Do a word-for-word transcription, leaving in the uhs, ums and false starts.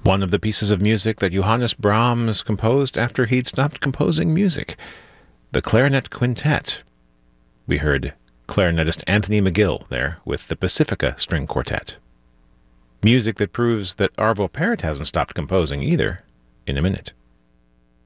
One of the pieces of music that Johannes Brahms composed after he'd stopped composing music, the Clarinet Quintet. We heard clarinetist Anthony McGill there with the Pacifica String Quartet. Music that proves that Arvo Pärt hasn't stopped composing either, in a minute.